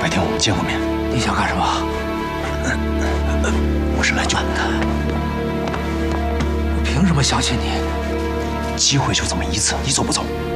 改天我们见个面。 你想干什么？ 我是来救你的。 我凭什么相信你？ 机会就这么一次，你走不走？